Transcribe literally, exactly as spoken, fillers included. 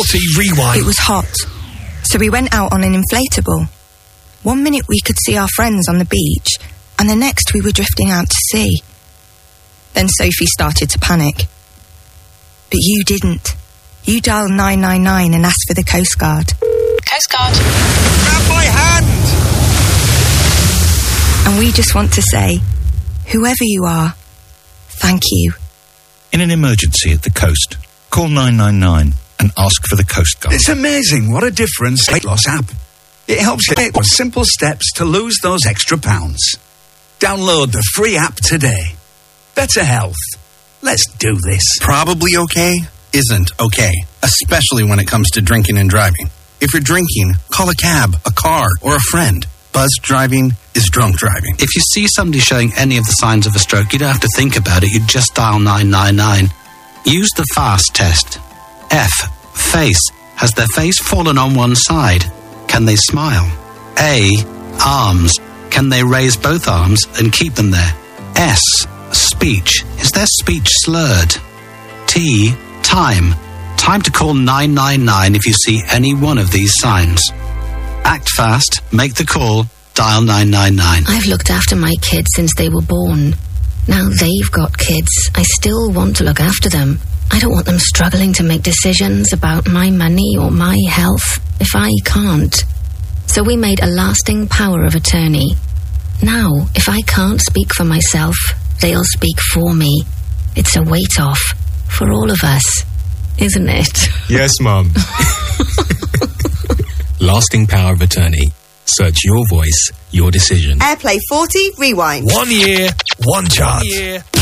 forty, rewind. It was hot, so we went out on an inflatable. One minute we could see our friends on the beach, and the next we were drifting out to sea. Then Sophie started to panic. But you didn't. You dialed nine nine nine and asked for the Coast Guard. Coast Guard. Grab my hand! And we just want to say, whoever you are, thank you. In an emergency at the coast, call nine nine nine and ask for the Coast Guard. It's amazing what a difference Weight Loss app. It helps you take simple steps to lose those extra pounds. Download the free app today. Better health. Let's do this. Probably okay isn't okay, especially when it comes to drinking and driving. If you're drinking, call a cab, a car, or a friend. Buzzed driving is drunk driving. If you see somebody showing any of the signs of a stroke, you don't have to think about it. You just dial nine nine nine. Use the FAST test. F. Face. Has their face fallen on one side? Can they smile? A. Arms. Can they raise both arms and keep them there? S. Speech. Is their speech slurred? T. Time. Time to call nine nine nine if you see any one of these signs. Act fast, make the call, dial nine nine nine. I've looked after my kids since they were born. Now they've got kids. I still want to look after them. I don't want them struggling to make decisions about my money or my health if I can't. So we made a lasting power of attorney. Now, if I can't speak for myself, they'll speak for me. It's a weight off for all of us, isn't it? Yes, Mum. Lasting power of attorney. Search your voice, your decision. Airplay forty, rewind. One year, one chance. One year.